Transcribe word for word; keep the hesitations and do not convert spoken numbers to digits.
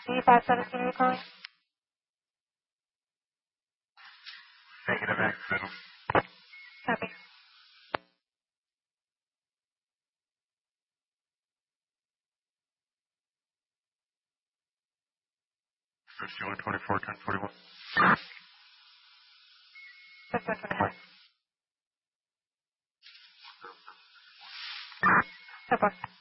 D five seventeen, are you calling? Negative X middle. Copy. fifty-one twenty-four ten forty-one. fifty-one twenty-four. So far.